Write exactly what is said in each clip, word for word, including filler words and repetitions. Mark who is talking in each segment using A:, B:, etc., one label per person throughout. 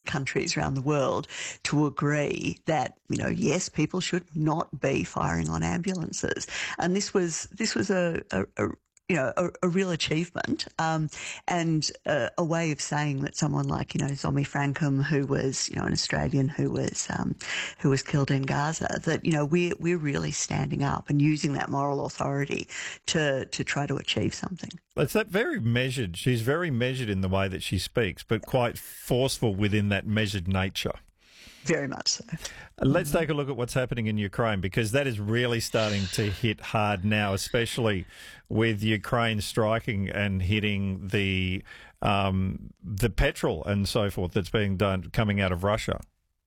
A: countries around the world to agree that, you know, yes, people should not be firing on ambulances. And this was this was a, a, a you know, a, a real achievement, um, and a, a way of saying that someone like, you know, Zomi Frankham, who was, you know, an Australian who was, um, who was killed in Gaza, that, you know, we're, we're really standing up and using that moral authority to, to try to achieve something.
B: It's that very measured. She's very measured in the way that she speaks, but quite forceful within that measured nature.
A: Very much so.
B: Let's take a look at what's happening in Ukraine, because that is really starting to hit hard now, especially with Ukraine striking and hitting the um, the petrol and so forth that's being done coming out of Russia.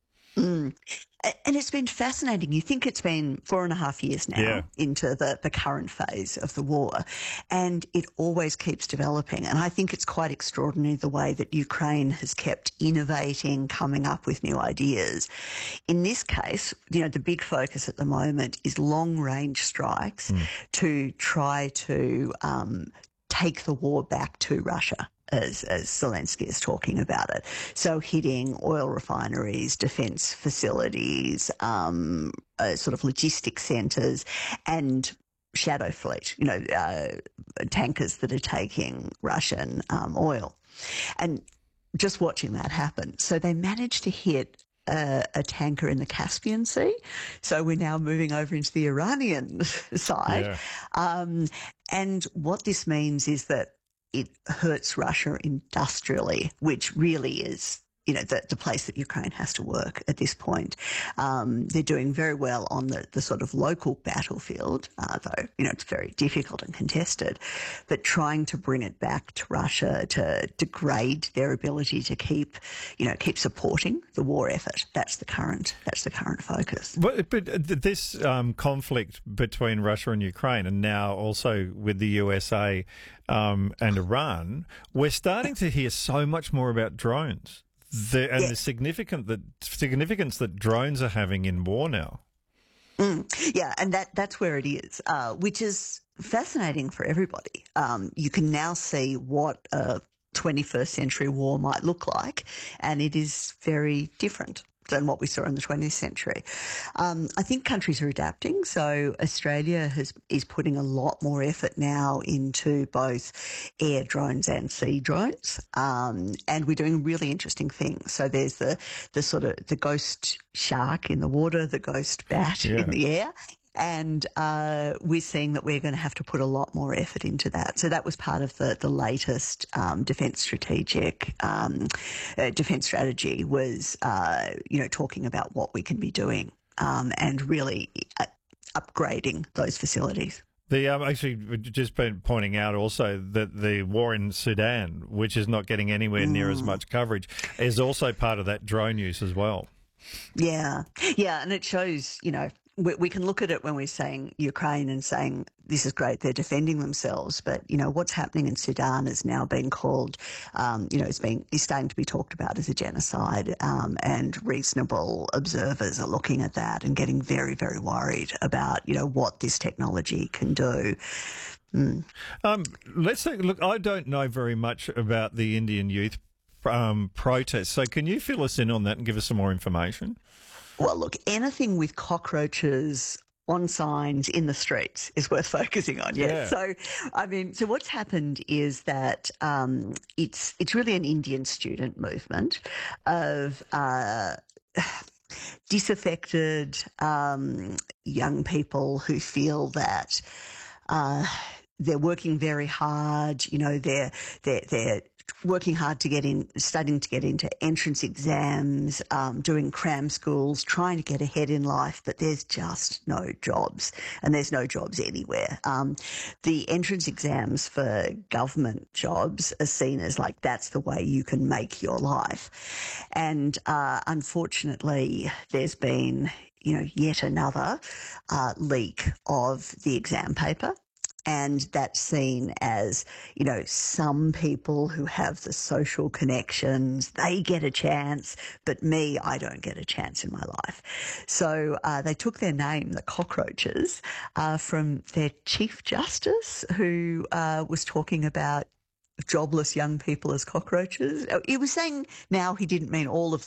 A: Mm. And it's been fascinating. You think it's been four and a half years now
B: yeah.
A: into the, the current phase of the war, and it always keeps developing. And I think it's quite extraordinary the way that Ukraine has kept innovating, coming up with new ideas. In this case, you know, the big focus at the moment is long-range strikes mm. to try to um, take the war back to Russia. As, as Zelensky is talking about it. So hitting oil refineries, defence facilities, um, uh, sort of logistics centres, and shadow fleet, you know, uh, tankers that are taking Russian um, oil. And just watching that happen. So they managed to hit a, a tanker in the Caspian Sea. So we're now moving over into the Iranian side.
B: Yeah.
A: Um, and what this means is that it hurts Russia industrially, which really is, you know, the, the place that Ukraine has to work at this point. Um, they're doing very well on the, the sort of local battlefield, uh, though, you know, it's very difficult and contested, but trying to bring it back to Russia to degrade their ability to keep, you know, keep supporting the war effort. That's the current, that's the current focus.
B: But, but this um, conflict between Russia and Ukraine, and now also with the U S A um, and Iran, we're starting to hear so much more about drones. The, and
A: yes.
B: the significant the significance that drones are having in war now.
A: Mm, yeah, and that that's where it is, uh, which is fascinating for everybody. Um, you can now see what a twenty-first century war might look like, and it is very different than what we saw in the twentieth century. Um, I think countries are adapting. So Australia has is putting a lot more effort now into both air drones and sea drones, um, and we're doing really interesting things. So there's the the sort of the ghost shark in the water, the ghost bat
B: yeah.
A: in the air. And uh, we're seeing that we're going to have to put a lot more effort into that. So that was part of the, the latest um, defence strategic um, uh, defence strategy was, uh, you know, talking about what we can be doing um, and really uh, upgrading those facilities.
B: The um, actually just been pointing out also that the war in Sudan, which is not getting anywhere near
A: mm.
B: as much coverage, is also part of that drone use as well.
A: Yeah, yeah, and it shows, you know, we, we can look at it when we're saying Ukraine and saying this is great, they're defending themselves, but, you know, what's happening in Sudan is now being called, um, you know, it's being is starting to be talked about as a genocide, um, and reasonable observers are looking at that and getting very, very worried about, you know, what this technology can do. Mm.
B: Um, let's take a look. I don't know very much about the Indian youth um, protests, so can you fill us in on that and give us some more information?
A: Well, look, anything with cockroaches on signs in the streets is worth focusing on. Yes.
B: Yeah.
A: So, I mean, so what's happened is that um, it's it's really an Indian student movement of uh, disaffected um, young people who feel that uh, they're working very hard. You know, they're they're they're working hard to get in, studying to get into entrance exams, um, doing cram schools, trying to get ahead in life, but there's just no jobs, and there's no jobs anywhere. Um, the entrance exams for government jobs are seen as like that's the way you can make your life. And uh, unfortunately, there's been, you know, yet another uh, leak of the exam paper. And that's seen as, you know, some people who have the social connections, they get a chance, but me, I don't get a chance in my life. So uh, they took their name, the Cockroaches, uh, from their Chief Justice, who uh, was talking about jobless young people as cockroaches. He was saying now he didn't mean all of